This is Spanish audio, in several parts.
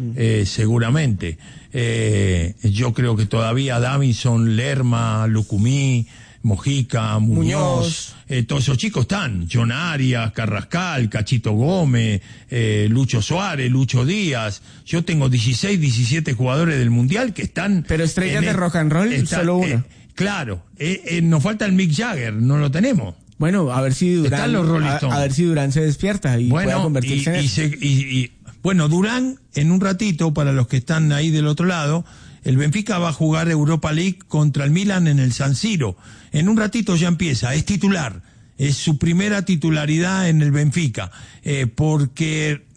seguramente. Yo creo que todavía Davinson, Lerma, Lucumí, Mojica, Muñoz, todos esos chicos están. John Arias, Carrascal, Cachito Gómez, Lucho Suárez, Lucho Díaz. Yo tengo 16, 17 jugadores del Mundial que están... Pero estrellas de rock and roll, solo una. Claro, nos falta el Mick Jagger, no lo tenemos. Bueno, a ver si Durán, a ver si Durán se despierta y pueda convertirse en eso. Bueno, Durán, en un ratito, para los que están ahí del otro lado, el Benfica va a jugar Europa League contra el Milan en el San Siro. En un ratito ya empieza, es titular. Es su primera titularidad en el Benfica, porque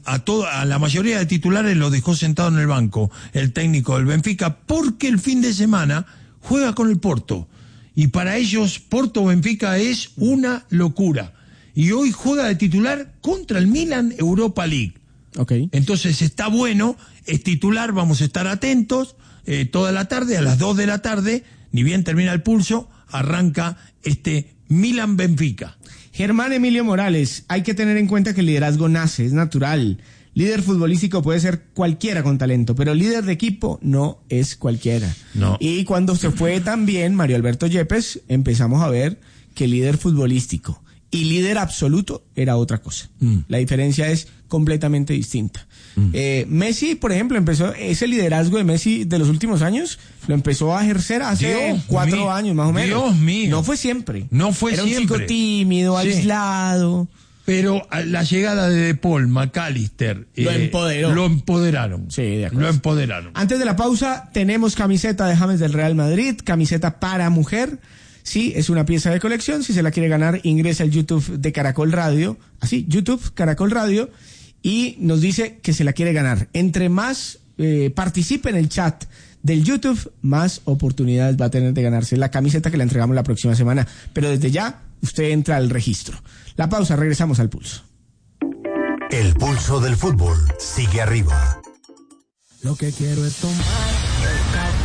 a la mayoría de titulares lo dejó sentado en el banco el técnico del Benfica, porque el fin de semana juega con el Porto. Y para ellos, Porto-Benfica es una locura. Y hoy juega de titular contra el Milan Europa League. Okay. Entonces está bueno, es titular, vamos a estar atentos. Toda la tarde, a las 2 de la tarde, ni bien termina el pulso, arranca este Milan-Benfica. Germán Emilio Morales, hay que tener en cuenta que el liderazgo nace, es natural. Líder futbolístico puede ser cualquiera con talento, pero líder de equipo no es cualquiera. No. Y cuando se fue tan bien Mario Alberto Yepes, empezamos a ver que líder futbolístico y líder absoluto era otra cosa. La diferencia es completamente distinta. Messi, por ejemplo, empezó ese liderazgo de Messi de los últimos años, lo empezó a ejercer hace 4 años más o menos. Dios mío. No fue siempre. No fue Era siempre. Un chico tímido, sí, aislado. Pero la llegada de De Paul, McAllister, lo empoderó. Lo empoderaron. Sí, de acuerdo. Lo empoderaron. Antes de la pausa, tenemos camiseta de James del Real Madrid, camiseta para mujer. Sí, es una pieza de colección. Si se la quiere ganar, ingresa al YouTube de Caracol Radio. Así, YouTube, Caracol Radio. Y nos dice que se la quiere ganar. Entre más participe en el chat del YouTube, más oportunidades va a tener de ganarse la camiseta que le entregamos la próxima semana. Pero desde ya, usted entra al registro. La pausa, regresamos al pulso. El pulso del fútbol sigue arriba. Lo que quiero es tomar